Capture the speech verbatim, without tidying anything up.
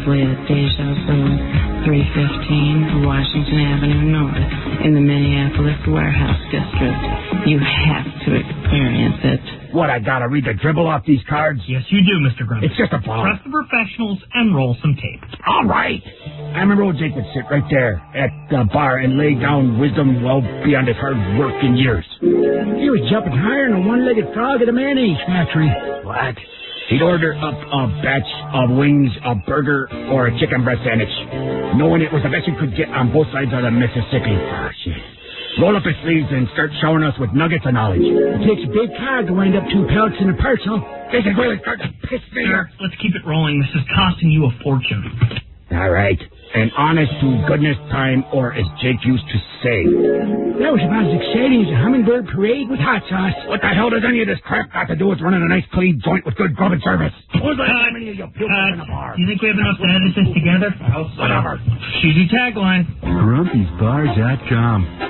exclusively at Deja Saloon, three fifteen Washington Avenue North in the Minneapolis Warehouse District. You have to experience it. What, I gotta read the dribble off these cards? Yes, you do, Mister Grumpy. It's just a ball. Trust the professionals and roll some tape. All right. I remember old Jake would sit right there at the bar and lay down wisdom well beyond his hard work in years. He was jumping higher than a one-legged frog at a mayonnaise factory. What? He'd order up a batch of wings, a burger, or a chicken breast sandwich, knowing it was the best you could get on both sides of the Mississippi. Oh, shit. Roll up his sleeves and start showering us with nuggets of knowledge. It takes a big card to wind up two pellets in a purse, huh? This is really starting to piss me off. Let's keep it rolling. This is costing you a fortune. All right. An honest-to-goodness time, or as Jake used to say. That was about as exciting as a hummingbird parade with hot sauce. What the hell does any of this crap got to do with running a nice, clean joint with good grub and service? Who's the how many of you puke in the bar? Do you think we have enough to edit this together? Whatever. Cheesy tagline. Grumpy's Bar dot com.